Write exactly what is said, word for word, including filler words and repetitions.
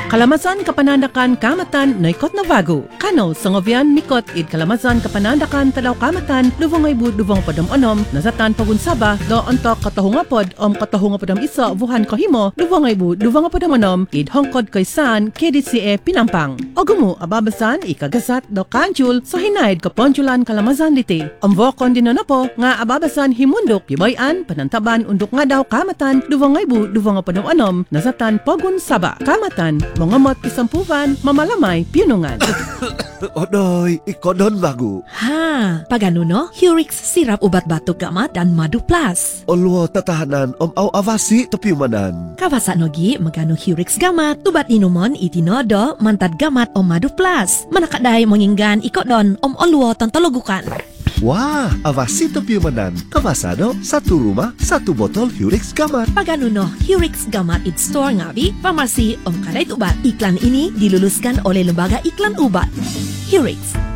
Kalamasan kapanandakan kamatan na ikot na bago. Kano, sangovian nikot id kalamasan kapanandakan talaw kamatan lubong ay bud lubong padam onom nasatan pagunsaba do ontok katahungapod om katahungapodam isa vuhan kahimo lubong ay bud lubong padam onom id hongkod kaysan K D C A Pinampang. Ogumo ababasan ikagasat do kanjul so hinaid kaponjulan kalamasan liti. Om vokon dinonopo nga ababasan himundok gibayan panantaban undok nga daw kamatan lubong ay bud lubong padam onom nasatan pagunsaba. Kamatan mongamot isampuvan, mamalamay, pinungan. Odoy, ikodon bago. Ha, pagano no? Hurix sirap ubat batuk gamat dan madu plus. Olwo tatahanan om au avasi topiumanan. Kawasa nogi magano Hurix gamat, ubat inumon itinodo mantad gamat om madu plus. Manakaday monginggan ikodon om olwo tantologukan. Wah, avasi topiumanan. Kawasado, satu rumah, satu botol Hurix gamat. Pagano no, Hurix gamat it store ngabi, pharmacy om kadait ubat. Iklan ini diluluskan oleh Lembaga Iklan Ubat. Hurix.